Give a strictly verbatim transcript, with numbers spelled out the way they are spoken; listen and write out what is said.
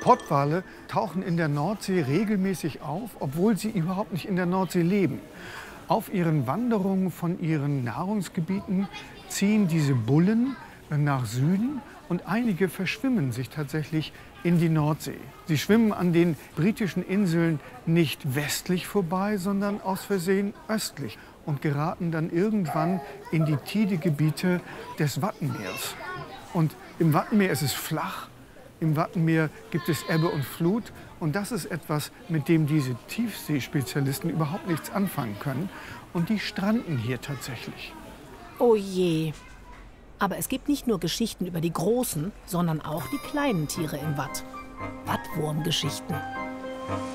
Pottwale tauchen in der Nordsee regelmäßig auf, obwohl sie überhaupt nicht in der Nordsee leben. Auf ihren Wanderungen von ihren Nahrungsgebieten ziehen diese Bullen nach Süden und einige verschwimmen sich tatsächlich in die Nordsee. Sie schwimmen an den britischen Inseln nicht westlich vorbei, sondern aus Versehen östlich und geraten dann irgendwann in die Tidegebiete des Wattenmeers. Und im Wattenmeer ist es flach, im Wattenmeer gibt es Ebbe und Flut. Und das ist etwas, mit dem diese Tiefseespezialisten überhaupt nichts anfangen können. Und die stranden hier tatsächlich. Oh je. Aber es gibt nicht nur Geschichten über die großen, sondern auch die kleinen Tiere im Watt. Wattwurmgeschichten.